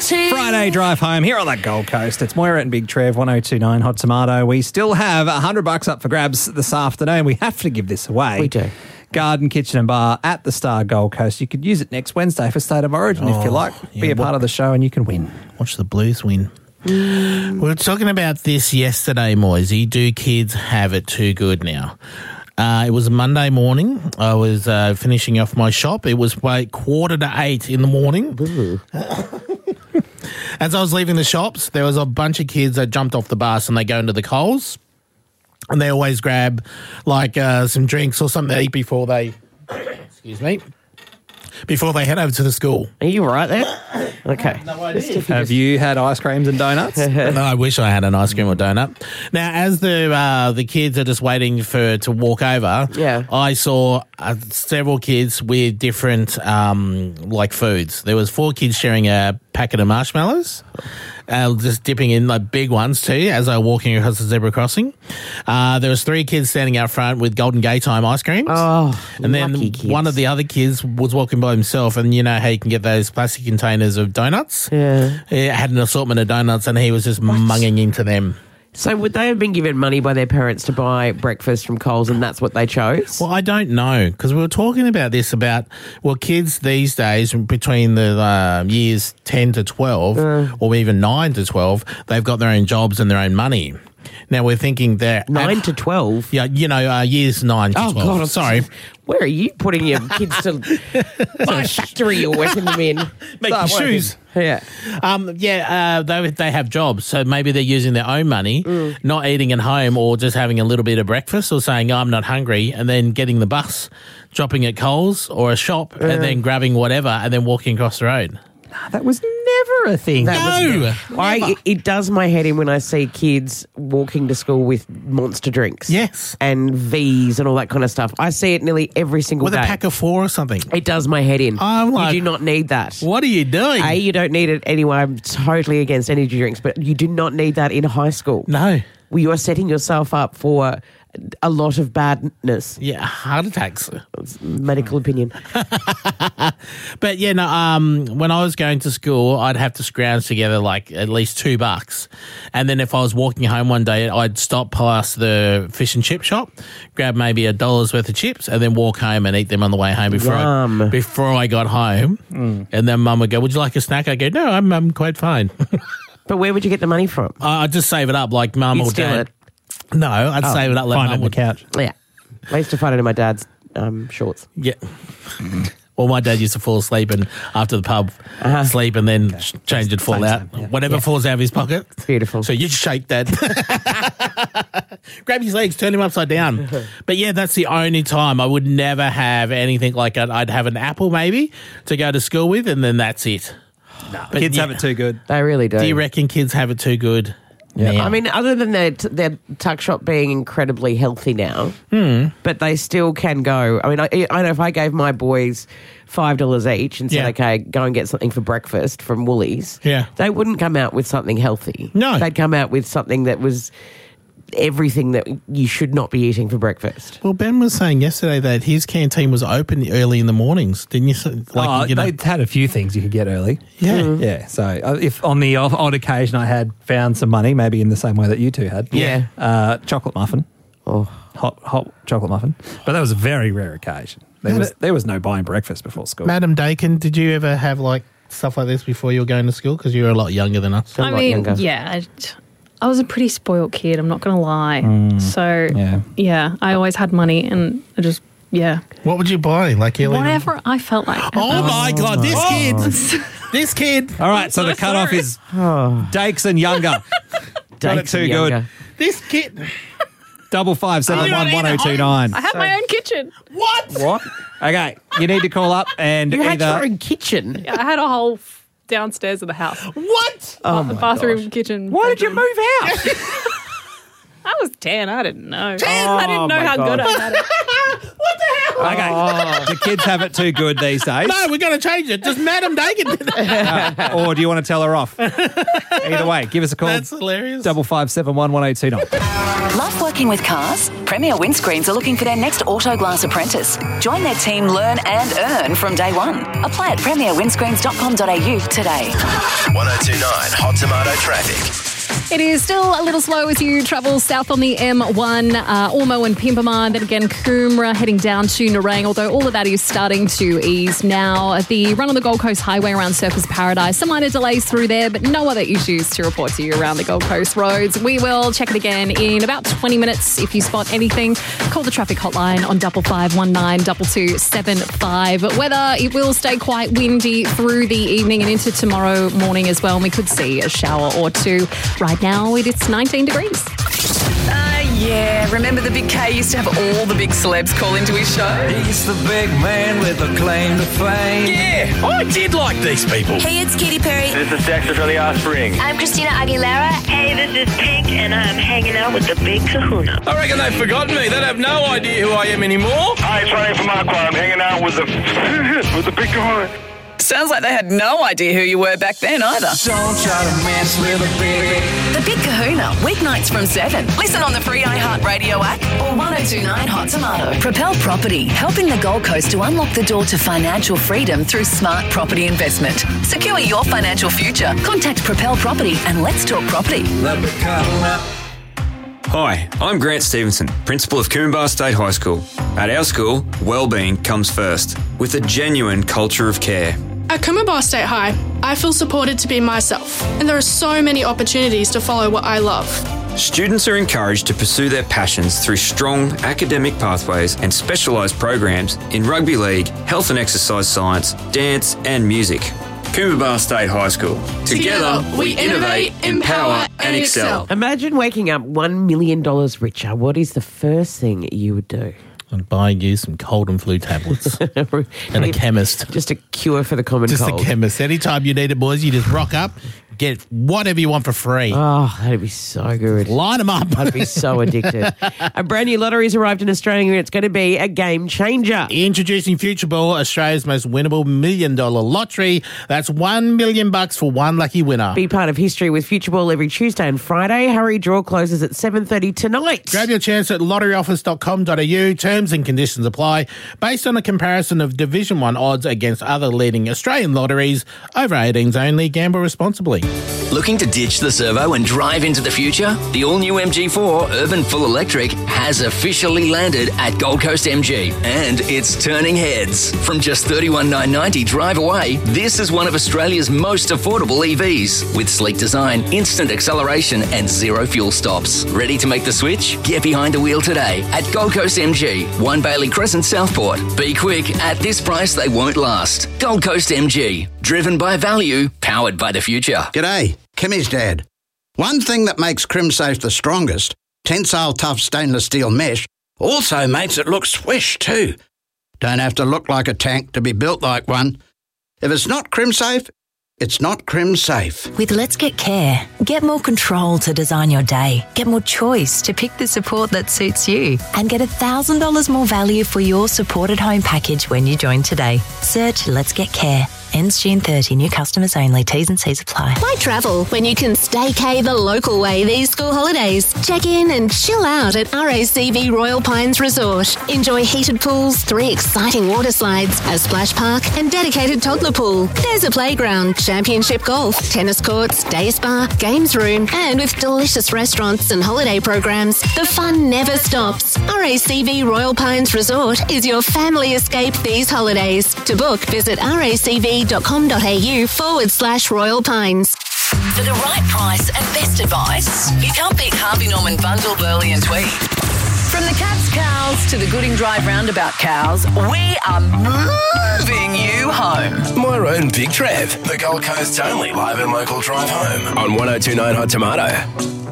Friday drive home here on the Gold Coast. It's Moira and Big Trev, 1029 Hot Tomato. We still have $100 up for grabs this afternoon. We have to give this away. We do. Garden, Kitchen and Bar at the Star Gold Coast. You could use it next Wednesday for State of Origin if you like. Be a part of the show and you can win. Watch the Blues win. We were talking about this yesterday, Moisey. Do kids have it too good now? It was a Monday morning. I was finishing off my shop. It was 7:45 in the morning. As I was leaving the shops, there was a bunch of kids that jumped off the bus and they go into the Coles. And they always grab like some drinks or something to eat before they, before they head over to the school. Are you right there? Okay. No idea. Have you had ice creams and donuts? No, I wish I had an ice cream or donut. Now, as the kids are just waiting to walk over, I saw several kids with different like foods. There was 4 kids sharing a packet of marshmallows. Just dipping in like big ones too as I were walking across the zebra crossing. There was 3 kids standing out front with Golden Gay Time ice creams. Oh, and then kids. One of the other kids was walking by himself, and you know how you can get those plastic containers of donuts? Yeah. He had an assortment of donuts and he was just munging into them. So would they have been given money by their parents to buy breakfast from Coles and that's what they chose? Well, I don't know, because we were talking about this kids these days between the years 10 to 12 or even 9 to 12, they've got their own jobs and their own money. Now, we're thinking they're... 9 to 12? Yeah, years 9 to 12. God, sorry. Where are you putting your kids to my factory you're working them in? Making shoes. Yeah. They have jobs, so maybe they're using their own money, not eating at home or just having a little bit of breakfast or saying, I'm not hungry, and then getting the bus, dropping at Coles or a shop, and then grabbing whatever and then walking across the road. That was never a thing. It does my head in when I see kids walking to school with Monster drinks. Yes. And V's and all that kind of stuff. I see it nearly every single day. With a pack of 4 or something. It does my head in. I'm like, you do not need that. What are you doing? You don't need it anyway. I'm totally against energy drinks, but you do not need that in high school. No. Well, you are setting yourself up for a lot of badness. Yeah, heart attacks. It's medical opinion. But when I was going to school, I'd have to scrounge together like at least $2. And then if I was walking home one day, I'd stop past the fish and chip shop, grab maybe $1 worth of chips, and then walk home and eat them on the way home before I got home. And then Mum would go, would you like a snack? I go, no, I'm quite fine. But where would you get the money from? I'd just save it up like Mum or Dad. No, I'd save it up. Find it on the couch. Yeah. I used to find it in my dad's shorts. Yeah. Well, my dad used to fall asleep and after the pub sleep and then change it, fall out. Yeah. Whatever falls out of his pocket. Beautiful. So you shake that. Grab his legs, turn him upside down. But yeah, that's the only time. I would never have anything like that. I'd have an apple maybe to go to school with and then that's it. No, kids have it too good. They really do. Do you reckon kids have it too good? Yeah. I mean, other than their tuck shop being incredibly healthy now, but they still can go. I mean, I know if I gave my boys $5 each and said, okay, go and get something for breakfast from Woolies, they wouldn't come out with something healthy. No. They'd come out with something that was everything that you should not be eating for breakfast. Well, Ben was saying yesterday that his canteen was open early in the mornings, didn't you? They had a few things you could get early. Yeah. Yeah, so if on the odd occasion I had found some money, maybe in the same way that you two had. Yeah. Chocolate muffin. Oh. Hot chocolate muffin. But that was a very rare occasion. There was no buying breakfast before school. Madam Dakin, did you ever have like stuff like this before you were going to school? Because you were a lot younger than us. I was a pretty spoiled kid, I'm not going to lie. So, I always had money and I just, What would you buy? Like whatever I felt like. Oh, my God, this kid. All right, so the cutoff is Dakes and younger. Got it too good. This kid. 55711029. I had my own kitchen. What? Okay, you need to call up and You had either... your own kitchen? I had a whole downstairs of the house. What? The bathroom, kitchen. Why did you move out? I was 10. I didn't know. 10? I didn't know how good I had it. What the hell? Okay, the kids have it too good these days. No, we're going to change it. Just Madam Dakin. Or do you want to tell her off? Either way, give us a call. That's hilarious. 5571 1029. Love working with cars? Premier Windscreens are looking for their next Autoglass apprentice. Join their team, learn and earn from day one. Apply at premierwindscreens.com.au today. 1029 Hot Tomato Traffic. It is still a little slow as you travel south on the M1, Ormo and Pimpama, then again Coomera heading down to Nerang, although all of that is starting to ease now. The run on the Gold Coast Highway around Surfers Paradise, some minor delays through there, but no other issues to report to you around the Gold Coast roads. We will check it again in about 20 minutes. If you spot anything, call the traffic hotline on 5519 2275. Weather, it will stay quite windy through the evening and into tomorrow morning as well, and we could see a shower or two. Right now, it's 19 degrees. Yeah. Remember the Big K used to have all the big celebs call into his show? He's the big man with a claim to fame. Yeah, I did like these people. Hey, it's Katy Perry. This is Dexter from the Offspring. I'm Christina Aguilera. Hey, this is Pink, and I'm hanging out with the Big Kahuna. I reckon they've forgotten me. They have no idea who I am anymore. Hi, it's Ronnie from Aqua. I'm hanging out with the with the Big Kahuna. Sounds like they had no idea who you were back then either. Don't try to mess with a baby. The Big Kahuna, weeknights from 7. Listen on the free iHeartRadio app or 1029 Hot Tomato. Propel Property, helping the Gold Coast to unlock the door to financial freedom through smart property investment. Secure your financial future. Contact Propel Property and let's talk property. The Big Kahuna. Hi, I'm Grant Stevenson, Principal of Coomera State High School. At our school, wellbeing comes first, with a genuine culture of care. At Coomera State High, I feel supported to be myself, and there are so many opportunities to follow what I love. Students are encouraged to pursue their passions through strong academic pathways and specialised programs in rugby league, health and exercise science, dance and music. Coomera State High School. Together, we innovate, empower and excel. Imagine waking up $1 million richer. What is the first thing you would do? I'd buy you some cold and flu tablets and a chemist. Just a cure for the common cold. Just a chemist. Anytime you need it, boys, you just rock up, get whatever you want for free. Oh, that'd be so good. Line them up. I'd be so addicted. A brand new lottery's arrived in Australia and it's going to be a game changer. Introducing Future Ball, Australia's most winnable $1 million lottery. That's $1 million for one lucky winner. Be part of history with Future Ball every Tuesday and Friday. Hurry, draw closes at 7:30 tonight. Grab your chance at lotteryoffice.com.au. Terms and conditions apply based on a comparison of Division 1 odds against other leading Australian lotteries. Over 18s only. Gamble responsibly. Looking to ditch the servo and drive into the future? The all-new MG4 Urban Full Electric has officially landed at Gold Coast MG, and it's turning heads. From just $31,990 drive away, this is one of Australia's most affordable EVs, with sleek design, instant acceleration and zero fuel stops. Ready to make the switch? Get behind the wheel today at Gold Coast MG, 1 Bailey Crescent, Southport. Be quick, at this price they won't last. Gold Coast MG, driven by value, powered by the future. G'day, Kimmy's dad. One thing that makes CrimSafe the strongest, tensile tough stainless steel mesh, also makes it look swish too. Don't have to look like a tank to be built like one. If it's not CrimSafe, it's not CrimSafe. With Let's Get Care, get more control to design your day, get more choice to pick the support that suits you, and get $1,000 more value for your supported home package when you join today. Search Let's Get Care. Ends June 30. New customers only. T's and C's apply. Why travel when you can staycay the local way these school holidays? Check in and chill out at RACV Royal Pines Resort. Enjoy heated pools, 3 exciting water slides, a splash park and dedicated toddler pool. There's a playground, championship golf, tennis courts, day spa, games room, and with delicious restaurants and holiday programs, the fun never stops. RACV Royal Pines Resort is your family escape these holidays. To book, visit racv.com.au/Royal Pines. For the right price and best advice, you can't beat Harvey Norman Bundle, Burley and Tweed. From the Cats Cows to the Gooding Drive Roundabout Cows, we are moving you home. Moira and Big Trev, the Gold Coast only live and local drive home on 1029 Hot Tomato.